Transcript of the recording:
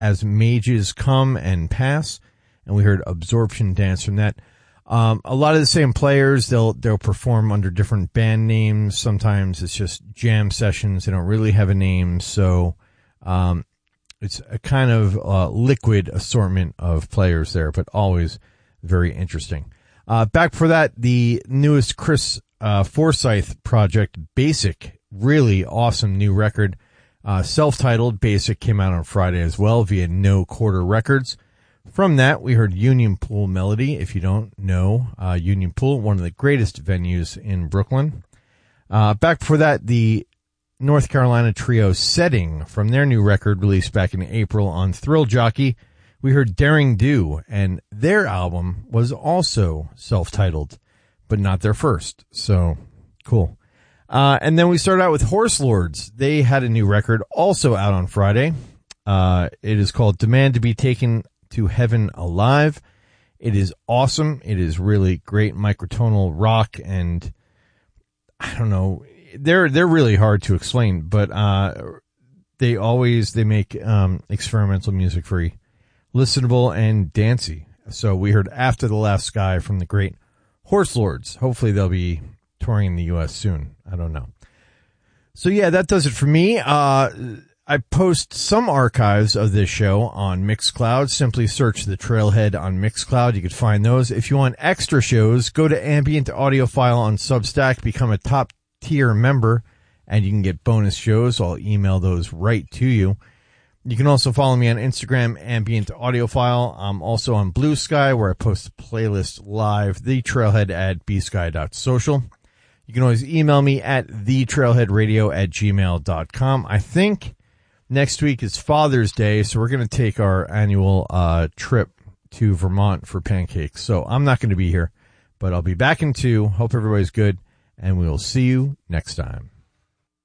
As Mages Come and Pass, and we heard Absorption Dance from that. A lot of the same players, they'll perform under different band names. Sometimes it's just jam sessions. They don't really have a name, so it's a kind of liquid assortment of players there, but always very interesting. Back for that, the newest Chris Forsyth project, Basic, really awesome new record. Self-titled Basic came out on Friday as well via No Quarter Records. From that, we heard Union Pool Melody. If you don't know, Union Pool, one of the greatest venues in Brooklyn. Back before that, the North Carolina trio Setting from their new record released back in April on Thrill Jockey. We heard Daring Do, and their album was also self-titled, but not their first. So, cool. And then we started out with Horse Lords. They had a new record also out on Friday. It is called Demand to Be Taken to Heaven Alive. It is awesome. It is really great microtonal rock, and I don't know, they're really hard to explain, but they make experimental music very listenable and dancey. So we heard After the Last Sky from the great Horse Lords. Hopefully they'll be touring in the U.S. soon. I don't know. So yeah, that does it for me. I post some archives of this show on Mixcloud. Simply search The Trailhead on Mixcloud. You can find those. If you want extra shows, go to Ambient Audiophile on Substack, become a top tier member, and you can get bonus shows. I'll email those right to you. You can also follow me on Instagram, Ambient Audiophile. I'm also on Blue Sky, where I post a playlist live, The Trailhead at bsky.social. You can always email me at thetrailheadradio@gmail.com. I think next week is Father's Day, so we're going to take our annual trip to Vermont for pancakes. So I'm not going to be here, but I'll be back in 2. Hope everybody's good, and we will see you next time.